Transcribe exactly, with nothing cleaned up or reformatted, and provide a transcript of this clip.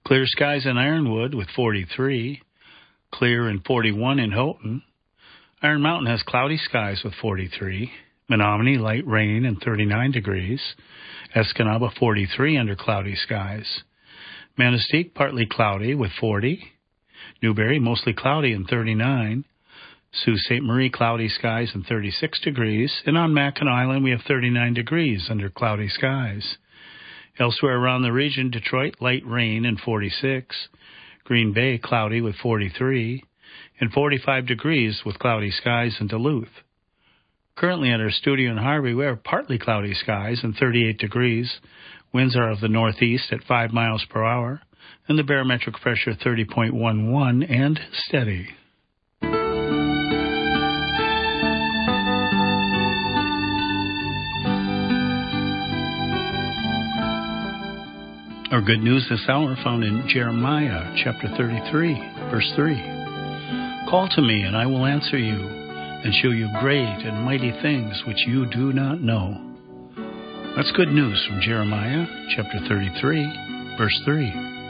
Clear skies in Ironwood with forty-three. Clear and forty-one in Houghton. Iron Mountain has cloudy skies with forty-three. Menominee, light rain and thirty-nine degrees. Escanaba, forty-three under cloudy skies. Manistee, partly cloudy with forty. Newberry, mostly cloudy and thirty-nine. Sault Ste. Marie, cloudy skies and thirty-six degrees. And on Mackinac Island, we have thirty-nine degrees under cloudy skies. Elsewhere around the region, Detroit, light rain and forty-six. Green Bay, cloudy with forty-three. And forty-five degrees with cloudy skies in Duluth. Currently at our studio in Harvey, we have partly cloudy skies and thirty-eight degrees. Winds are of the northeast at five miles per hour. And the barometric pressure thirty point one one and steady. Our good news this hour found in Jeremiah chapter thirty-three, verse three. Call to me, and I will answer you, and show you great and mighty things which you do not know. That's good news from Jeremiah chapter thirty-three, verse three.